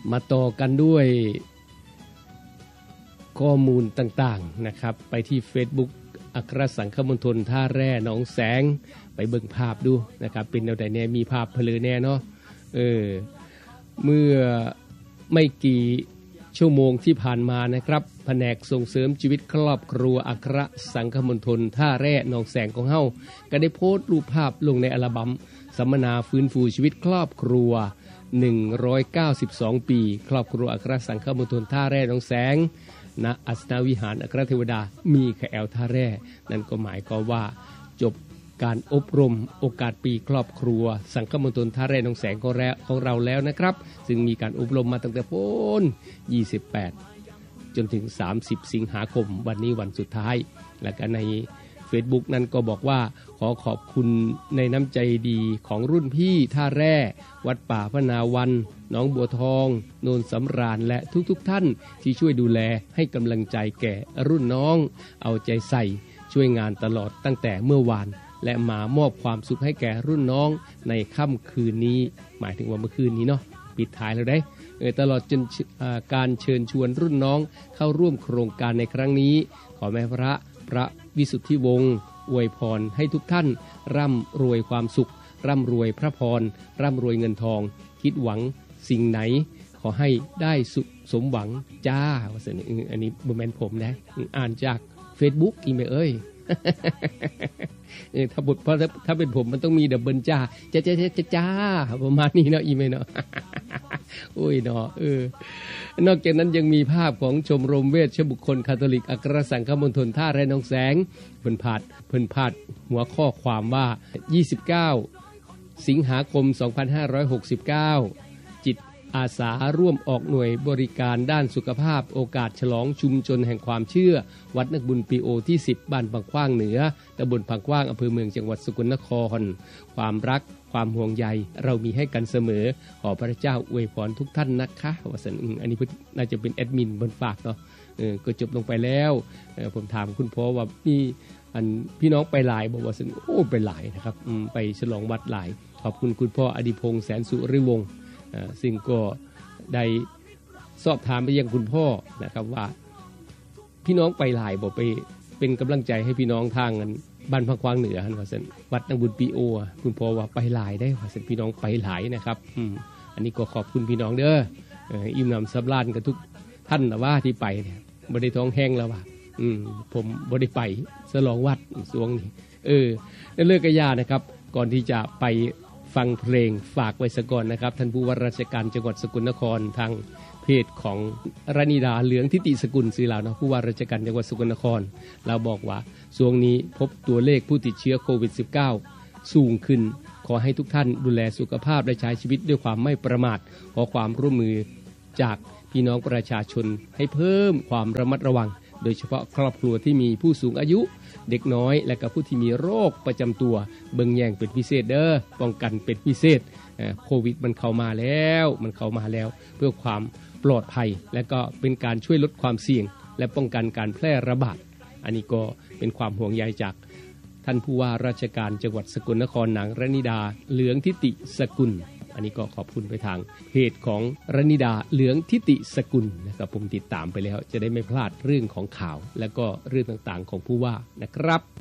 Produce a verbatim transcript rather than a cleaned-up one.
มาต่อกันด้วยข้อมูลต่างๆนะครับไปที่ Facebook อัครสังฆมณฑลท่าแร่หนองแสงไปเบิ่งภาพดูนะครับเป็นแนวใดแน่มีภาพเพลอแน่เนาะเออเมื่อไม่กี่ชั่วโมงที่ผ่านมานะครับแผนกส่งเสริมชีวิตครอบครัวอัครสังฆมณฑลท่าแร่หนองแสงของเฮาก็ได้โพสต์รูปภาพลงในอัลบั้มสัมมนาฟื้นฟูชีวิตครอบครัวหนึ่งร้อยเก้าสิบสองปีครอบครัวอัครสังฆมณฑลท่าแร่หนองแสงณอัสนาวิหารอัครเทวดามีแคแอลท่าแร่นั่นก็หมายความว่าจบการอบรมโอกาสปีครอบครัวสังฆมณฑลท่าแร่หนองแสงของเราของเราแล้วนะครับซึ่งมีการอบรมมาตั้งแต่โพ้นยี่สิบแปดจนถึงสามสิบสิงหาคมวันนี้วันสุดท้ายและก็ใน Facebook นั้นก็บอกว่าขอขอบคุณในน้ำใจดีของรุ่นพี่ท่าแร่วัดป่าพนาวันหนองบัวทองโนนสำราญและทุกๆ ท, ท่านที่ช่วยดูแลให้กำลังใจแก่รุ่นน้องเอาใจใส่ช่วยงานตลอดตั้งแต่เมื่อวานและมามอบความสุขให้แก่รุ่นน้องในค่ำคืนนี้หมายถึงว่าเมื่อคืนนี้เนาะปิดท้ายแล้วได้เออตลอดจนการเชิญชวนรุ่นน้องเข้าร่วมโครงการในครั้งนี้ขอแม่พระพระวิสุทธิวงศ์อวยพรให้ทุกท่านร่ำรวยความสุขร่ำรวยพระพรร่ำรวยเงินทองคิดหวังสิ่งไหนขอให้ได้สุขสมหวังจ้าว่าซั่นอันนี้บ่แม่นผมนะอ่านจาก Facebook อีเมลเอ้ย เออถ้าบทเพราะถ้าเป็นผมมันต้องมีดับเบิลจ้าจ้าจ้าจ้าจ้าประมาณนี้เนาะอีเมลเนาะ โอ้ยเนาะเออนอกจากนั้นยังมีภาพของชมรมเวชบุคคลคาทอลิกอัครสังฆมณฑลท่าแร่หนองแสงเพิ่นพาดเพิ่นพาดหัวข้อความว่ายี่สิบเก้าสิงหาคมสองพันห้าร้อยหกสิบเก้าจิตอาสาร่วมออกหน่วยบริการด้านสุขภาพโอกาสฉลองชุมชนแห่งความเชื่อวัดนักบุญปีโอที่สิบบ้านบางขว้างเหนือตำบลบางขว้างอำเภอเมืองจังหวัดสกลนครความรักความห่วงใยเรามีให้กันเสมอขอพระเจ้าอวยพรทุกท่านนะคะว่าซั่นอันนี้น่าจะเป็นแอดมินบนฝากเนาะเออก็จบลงไปแล้วเออผมถามคุณพ่อว่ามีอันพี่น้องไปหลายบอกว่าซั่นโอ้ไปหลายนะครับอืมไปฉลองวัดหลายขอบคุณคุณพ่ออดิพงษ์แสนสุริวงศ์ซึ่งก็ได้สอบถามไปยังคุณพ่อนะครับว่าพี่น้องไปหลายบอกไปเป็นกำลังใจให้พี่น้องทางบ้านพังควางเหนือว่าซั่นวัดนักบุญปีโอคุณพ่อว่าไปหลายได้ว่าซั่นพี่น้องไปหลายนะครับอืมอันนี้ก็ขอบคุณพี่น้องเด้อเอ่ออิ่มหนำสำราญกับทุกท่านนะว่าที่ไปเนี่ยบ่ได้ท้องแห้งแล้วว่าอืมผมบ่ได้ไปฉลองวัดช่วงนี้เออแล้วเลิกกะยานะครับก่อนที่จะไปฟังเพลงฝากไว้ซะก่อนนะครับท่านผู้ว่าราชการจังหวัดสกลนครทางเพจของรณิดาเหลืองทิติสกุลชื่อเราเนาะผู้ว่าราชการจังหวัดสกลนครเราบอกว่าช่วงนี้พบตัวเลขผู้ติดเชื้อโควิด สิบเก้า สูงขึ้นขอให้ทุกท่านดูแลสุขภาพและใช้ชีวิตด้วยความไม่ประมาทขอความร่วมมือจากพี่น้องประชาชนให้เพิ่มความระมัดระวังโดยเฉพาะครอบครัวที่มีผู้สูงอายุเด็กน้อยและก็ผู้ที่มีโรคประจำตัวเบิ่งแย่งเป็นพิเศษเด้อป้องกันเป็นพิเศษโควิดมันเข้ามาแล้วมันเข้ามาแล้วเพื่อความปลอดภัยและก็เป็นการช่วยลดความเสี่ยงและป้องกันการแพร่ระบาดอันนี้ก็เป็นความห่วงใยจากท่านผู้ว่าราชการจังหวัดสกลนครนางรณิดาเหลืองทิติสกุลอันนี้ก็ขอบคุณไปทางเพจของรณิดาเหลืองทิติสกุลนะครับผมติดตามไปแล้วจะได้ไม่พลาดเรื่องของข่าวและก็เรื่องต่างๆของผู้ว่านะครับ